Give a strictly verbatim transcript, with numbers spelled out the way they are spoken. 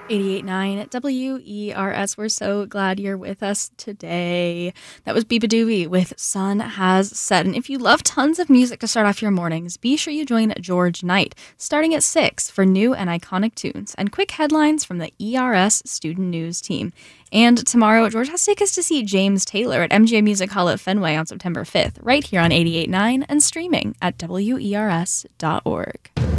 eighty-eight point nine W E R S. We're so glad you're with us today. That was Biba Doobie with Sun Has Set. And if you love tons of music to start off your mornings, be sure you join George Knight starting at six for new and iconic tunes and quick headlines from the E R S Student News team. And tomorrow, George has to take us to see James Taylor at M G A Music Hall at Fenway on September fifth, right here on eighty-eight point nine and streaming at W E R S dot org.